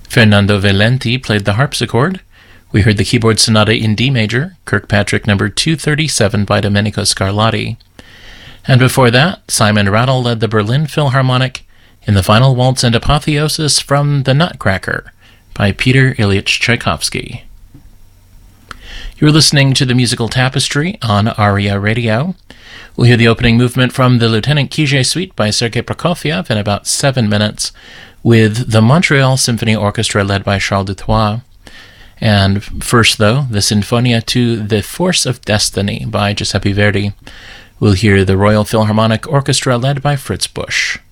Fernando Valenti played the harpsichord. We heard the keyboard sonata in D major, Kirkpatrick number 237 by Domenico Scarlatti. And before that, Simon Rattle led the Berlin Philharmonic in the final waltz and apotheosis from The Nutcracker by Peter Ilyich Tchaikovsky. You're listening to the Musical Tapestry on ARIA Radio. We'll hear the opening movement from the Lieutenant Kijé Suite by Sergei Prokofiev in about 7 minutes, with the Montreal Symphony Orchestra led by Charles Dutoit. And first, though, the Sinfonia to The Force of Destiny by Giuseppe Verdi. We'll hear the Royal Philharmonic Orchestra led by Fritz Busch.